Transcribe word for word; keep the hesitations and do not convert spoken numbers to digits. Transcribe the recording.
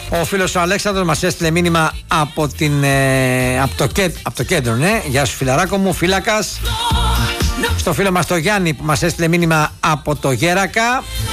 Ο φίλος ο Αλέξανδρος μας έστειλε μήνυμα από, την, ε, από, το, κέντ, από το κέντρο, ναι. Γεια σου φιλαράκο μου, φύλακας. Στο φίλο μας το Γιάννη που μας έστειλε μήνυμα από το Γέρακα.